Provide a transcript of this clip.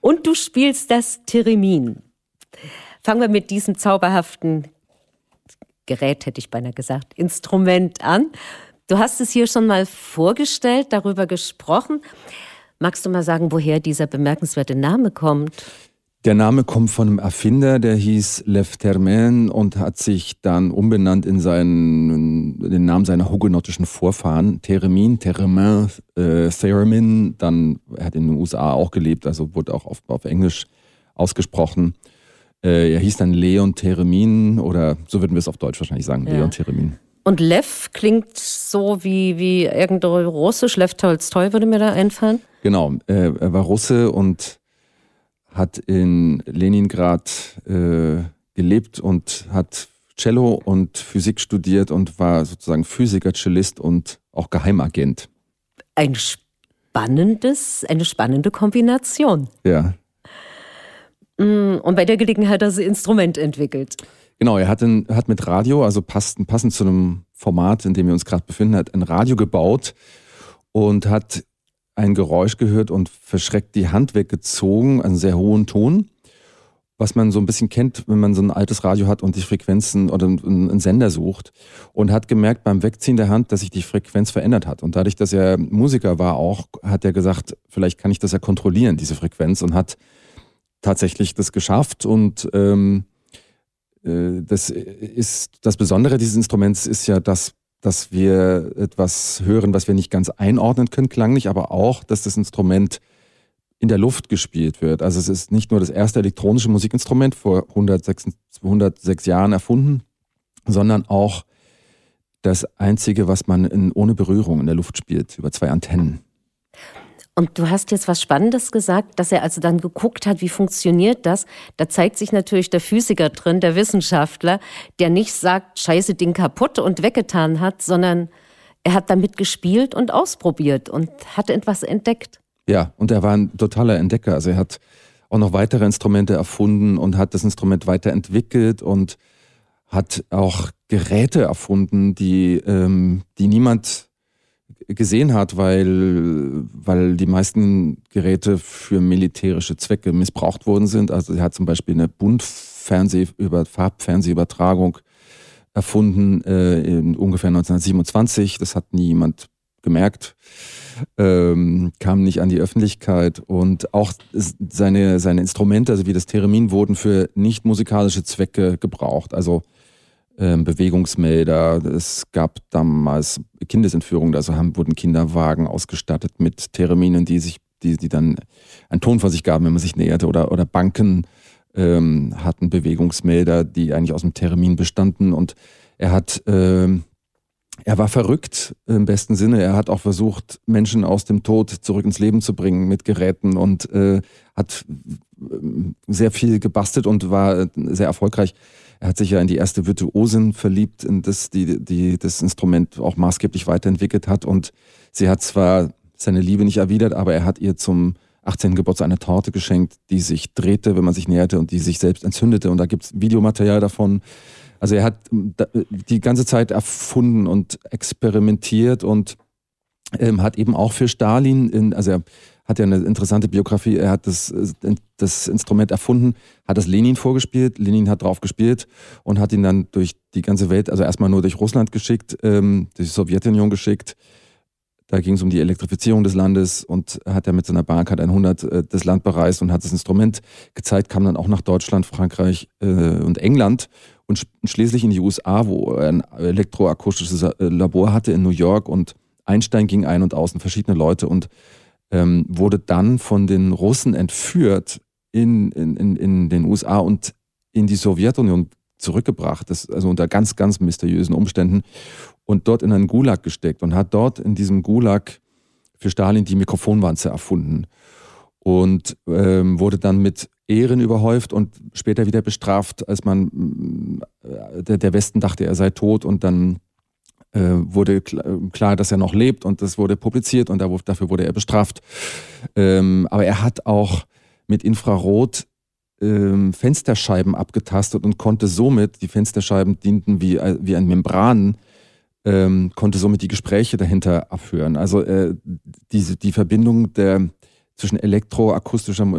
Und du spielst das Theremin. Fangen wir mit diesem zauberhaften Gerät, hätte ich beinahe gesagt, Instrument an. Du hast es hier schon mal vorgestellt, darüber gesprochen. Magst du mal sagen, woher dieser bemerkenswerte Name kommt? Der Name kommt von einem Erfinder, der hieß Lev Theremin und hat sich dann umbenannt in den Namen seiner hugenottischen Vorfahren. Theremin, Theremin, dann er hat in den USA auch gelebt, also wurde auch auf Englisch ausgesprochen. Er hieß dann Leon Theremin oder so würden wir es auf Deutsch wahrscheinlich sagen, ja. Leon Theremin. Und Lev klingt so wie irgendein Russisch, Lev Tolstoi würde mir da einfallen. Genau, er war Russe und hat in Leningrad gelebt und hat Cello und Physik studiert und war sozusagen Physiker, Cellist und auch Geheimagent. Eine spannende Kombination. Ja. Und bei der Gelegenheit hat er das Instrument entwickelt. Genau, er hat mit Radio, also passend zu einem Format, in dem wir uns gerade befinden, hat ein Radio gebaut und hat ein Geräusch gehört und verschreckt die Hand weggezogen, einen sehr hohen Ton, was man so ein bisschen kennt, wenn man so ein altes Radio hat und die Frequenzen oder einen Sender sucht, und hat gemerkt beim Wegziehen der Hand, dass sich die Frequenz verändert hat. Und dadurch, dass er Musiker war auch, hat er gesagt, vielleicht kann ich das ja kontrollieren, diese Frequenz, und hat tatsächlich das geschafft. Und das Besondere dieses Instruments ist ja, dass wir etwas hören, was wir nicht ganz einordnen können, klanglich, aber auch, dass das Instrument in der Luft gespielt wird. Also es ist nicht nur das erste elektronische Musikinstrument vor 106 Jahren erfunden, sondern auch das einzige, was man ohne Berührung in der Luft spielt, über 2 Antennen. Und du hast jetzt was Spannendes gesagt, dass er also dann geguckt hat, wie funktioniert das. Da zeigt sich natürlich der Physiker drin, der Wissenschaftler, der nicht sagt, scheiße, Ding kaputt und weggetan hat, sondern er hat damit gespielt und ausprobiert und hat etwas entdeckt. Ja, und er war ein totaler Entdecker. Also er hat auch noch weitere Instrumente erfunden und hat das Instrument weiterentwickelt und hat auch Geräte erfunden, die niemand gesehen hat, weil die meisten Geräte für militärische Zwecke missbraucht worden sind. Also er hat zum Beispiel eine Farbfernsehübertragung erfunden in ungefähr 1927. Das hat nie jemand gemerkt, kam nicht an die Öffentlichkeit, und auch seine Instrumente, also wie das Theremin, wurden für nicht musikalische Zwecke gebraucht. Also Bewegungsmelder, es gab damals Kindesentführungen, also wurden Kinderwagen ausgestattet mit Thereminen, die dann einen Ton von sich gaben, wenn man sich näherte, oder Banken hatten Bewegungsmelder, die eigentlich aus dem Theremin bestanden, und er war verrückt im besten Sinne. Er hat auch versucht, Menschen aus dem Tod zurück ins Leben zu bringen mit Geräten, und hat sehr viel gebastelt und war sehr erfolgreich. Er hat sich ja in die erste Virtuosin verliebt, in die das Instrument auch maßgeblich weiterentwickelt hat. Und sie hat zwar seine Liebe nicht erwidert, aber er hat ihr zum 18. Geburtstag eine Torte geschenkt, die sich drehte, wenn man sich näherte, und die sich selbst entzündete. Und da gibt es Videomaterial davon. Also er hat die ganze Zeit erfunden und experimentiert und hat eben auch für Stalin, also er hat ja eine interessante Biografie, er hat das Instrument erfunden, hat das Lenin vorgespielt, Lenin hat drauf gespielt und hat ihn dann durch die ganze Welt, also erstmal nur durch Russland geschickt, durch die Sowjetunion geschickt. Da ging es um die Elektrifizierung des Landes, und hat er mit seiner Bahn 100 das Land bereist und hat das Instrument gezeigt, kam dann auch nach Deutschland, Frankreich und England und schließlich in die USA, wo er ein elektroakustisches Labor hatte in New York, und Einstein ging ein und aus und verschiedene Leute, und wurde dann von den Russen entführt in den USA und in die Sowjetunion zurückgebracht, also unter ganz, ganz mysteriösen Umständen, und dort in einen Gulag gesteckt und hat dort in diesem Gulag für Stalin die Mikrofonwanze erfunden und wurde dann mit Ehren überhäuft und später wieder bestraft, als der Westen dachte, er sei tot, und dann wurde klar, dass er noch lebt, und das wurde publiziert, und dafür wurde er bestraft. Aber er hat auch mit Infrarot Fensterscheiben abgetastet und konnte somit, die Fensterscheiben dienten wie ein Membran, konnte somit die Gespräche dahinter abhören. Also die Verbindung zwischen elektroakustischer